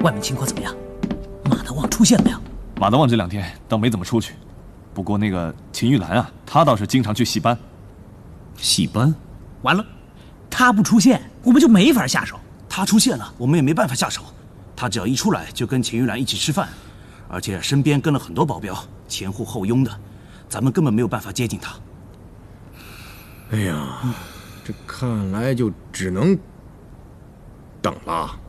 外面情况怎么样？马德旺出现没有？ 马德旺这2天倒没怎么出去，不过那个秦玉兰啊，她倒是经常去戏班。 戏班？ 完了，他不出现，我们就没法下手。 他出现了，我们也没办法下手。他只要一出来，就跟秦玉兰一起吃饭，而且身边跟了很多保镖，前呼后拥的，咱们根本没有办法接近他。 哎呀，这看来就只能等了。